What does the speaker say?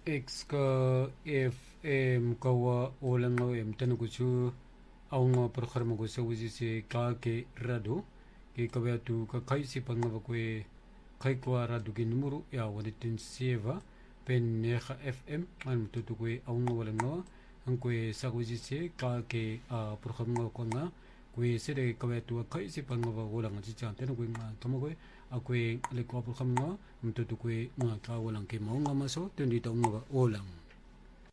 X ka FM kawa olang no em tanukuchu aunga program ko sa wuji se ka ke rado ke kawa tu ka kaisi panga kwe kai kwa rado ke numero ya waditin seva pen neha FM an mututu kwe aunga walang no ang kwe sa wuji se ka ke program ko nga kwe sere kawa tu kaisi panga walang chicha tanukwe nga tamakwe akwe le kwa program nga mututu kwe nga ka walang ke maunga maso tendi ta nga walang